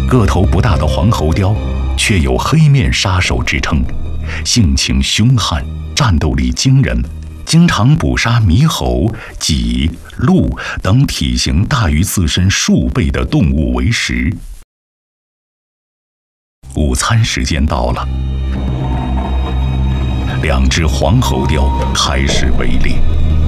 个头不大的黄喉貂，却有黑面杀手之称，性情凶悍，战斗力惊人，经常捕杀猕猴、麂、鹿等体型大于自身数倍的动物为食。午餐时间到了，两只黄喉貂开始围猎。